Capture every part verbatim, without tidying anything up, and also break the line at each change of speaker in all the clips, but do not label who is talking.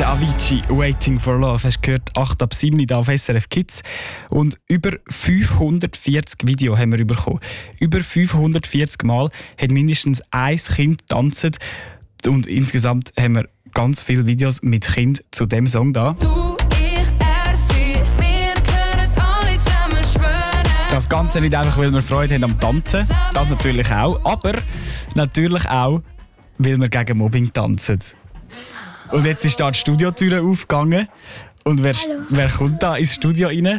Der Avicii, «Waiting for Love», hast du gehört, acht ab sieben da auf S R F Kids. Und über fünfhundertvierzig Videos haben wir bekommen. Über fünfhundertvierzig Mal hat mindestens ein Kind getanzt. Und insgesamt haben wir ganz viele Videos mit Kind zu dem Song da.
Du, ich, er, sie, wir können alle zusammen schwören.
Das Ganze nicht einfach, weil wir Freude haben am Tanzen. Das natürlich auch. Aber natürlich auch, weil wir gegen Mobbing tanzen. Und jetzt ist da die Studiotür aufgegangen. Und wer, wer kommt da ins Studio rein?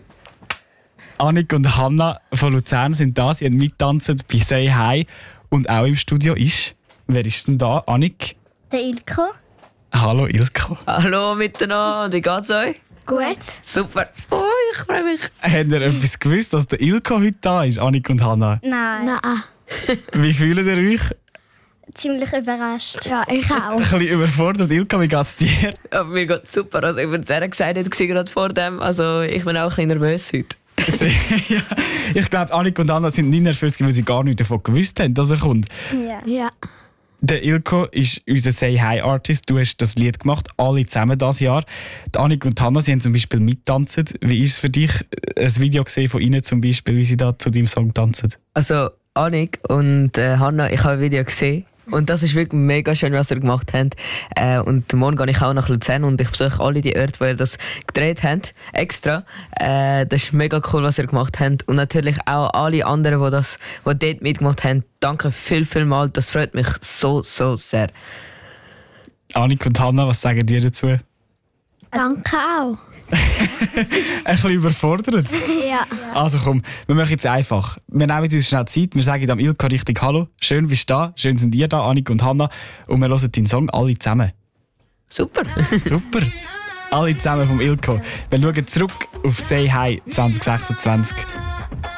Annik und Hanna von Luzern sind da. Sie haben mittanzen bei «Say Hi». Und auch im Studio ist... Wer ist denn da, Annik?
Der Ilko.
Hallo Ilko.
Hallo miteinander, wie geht's euch?
Gut.
Super. Oh, ich freue mich.
Habt ihr etwas gewusst, dass der Ilko heute da ist, Annik und Hanna?
Nein. Nein.
Wie fühlt ihr euch?
Ziemlich überrascht. Ja, ich auch.
Ein bisschen überfordert. Ilko, wie geht's dir?
Ja, mir geht's super. Also, ich würde es gesagt hat, gerade vor dem. Also, ich bin auch ein bisschen nervös heute.
Ja, ich glaube, Annik und Hanna sind nicht nervös, weil sie gar nichts davon gewusst haben, dass er kommt.
Ja. Ja.
Der Ilko ist unser «Say Hi» Artist. Du hast das Lied gemacht, alle zusammen dieses Jahr. Die Annik und Hanna, sie haben zum Beispiel mittanzen. Wie ist es für dich, ein Video gesehen von ihnen zum Beispiel, wie sie da zu deinem Song tanzen?
Also, Annik und äh, Hanna, ich habe ein Video gesehen. Und das ist wirklich mega schön, was ihr gemacht habt. Äh, und morgen gehe ich auch nach Luzern und ich besuche alle die Orte, wo ihr das gedreht habt. Extra. Äh, das ist mega cool, was ihr gemacht habt. Und natürlich auch alle anderen, die, das, die dort mitgemacht haben. Danke viel, viel mal. Das freut mich so, so sehr.
Annik und Hanna, was sagen dir dazu?
Danke auch.
Ein bisschen überfordert?
Ja.
Also komm, wir machen jetzt einfach. Wir nehmen uns schnell Zeit, wir sagen am Ilka richtig Hallo. Schön bist du da, schön sind ihr da, Annik und Hanna. Und wir hören deinen Song alle zusammen.
Super.
Super. Alle zusammen vom Ilko. Wir schauen zurück auf «Say Hi» zwanzig sechsundzwanzig.